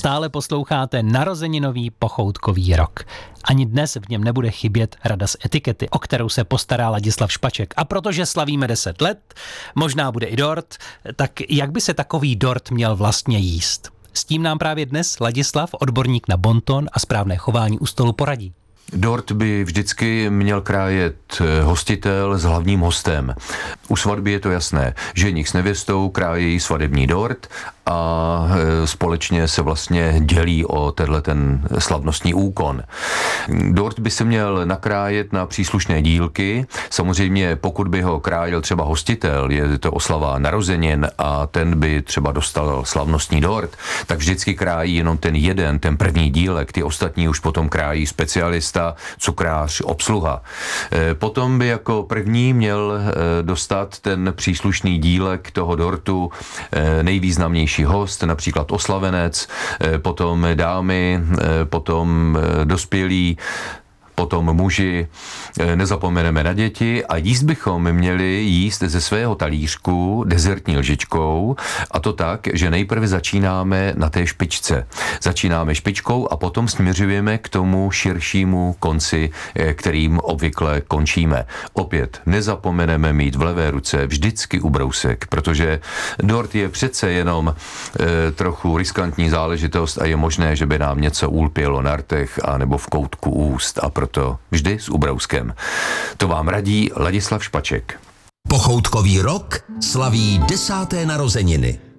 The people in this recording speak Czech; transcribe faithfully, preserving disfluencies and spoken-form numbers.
Stále posloucháte narozeninový pochoutkový rok. Ani dnes v něm nebude chybět rada z etikety, o kterou se postará Ladislav Špaček. A protože slavíme deset let, možná bude i dort, tak jak by se takový dort měl vlastně jíst? S tím nám právě dnes Ladislav, odborník na bonton a správné chování u stolu, poradí. Dort by vždycky měl krájet hostitel s hlavním hostem. U svatby je to jasné. Ženich s nevěstou krájejí svatební dort a společně se vlastně dělí o tenhle ten slavnostní úkon. Dort by se měl nakrájet na příslušné dílky. Samozřejmě pokud by ho krájel třeba hostitel, je to oslava narozenin a ten by třeba dostal slavnostní dort, tak vždycky krájí jenom ten jeden, ten první dílek. Ty ostatní už potom krájí specialista, cukrář, obsluha. Potom by jako první měl dostat ten příslušný dílek toho dortu nejvýznamnější host, například oslavenec, potom dámy, potom dospělí, potom muži, nezapomeneme na děti a jíst bychom měli jíst ze svého talířku dezertní lžičkou a to tak, že nejprve začínáme na té špičce. Začínáme špičkou a potom směřujeme k tomu širšímu konci, kterým obvykle končíme. Opět nezapomeneme mít v levé ruce vždycky ubrousek, protože dort je přece jenom e, trochu riskantní záležitost a je možné, že by nám něco ulpělo na rtech a nebo v koutku úst a proto vždy s ubrouskem. To vám radí Ladislav Špaček. Pochoutkový rok slaví desáté narozeniny.